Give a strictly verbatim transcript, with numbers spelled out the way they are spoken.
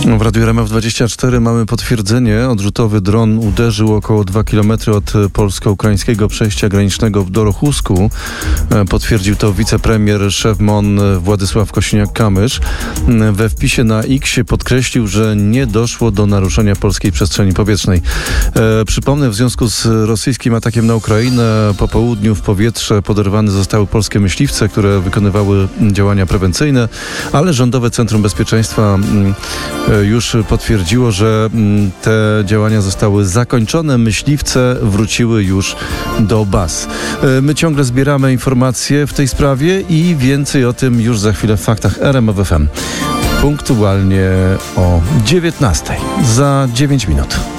W Radiu R M F dwadzieścia cztery mamy potwierdzenie. Odrzutowy dron uderzył około dwa kilometry od polsko-ukraińskiego przejścia granicznego w Dorochusku. Potwierdził to wicepremier szef M O N Władysław Kosiniak-Kamysz. We wpisie na X podkreślił, że nie doszło do naruszenia polskiej przestrzeni powietrznej. E, przypomnę, w związku z rosyjskim atakiem na Ukrainę po południu w powietrze poderwane zostały polskie myśliwce, które wykonywały działania prewencyjne, ale Rządowe Centrum Bezpieczeństwa już potwierdziło, że te działania zostały zakończone. Myśliwce wróciły już do baz. My ciągle zbieramy informacje w tej sprawie i więcej o tym już za chwilę w faktach R M F F M. Punktualnie o dziewiętnastej. Za dziewięć minut.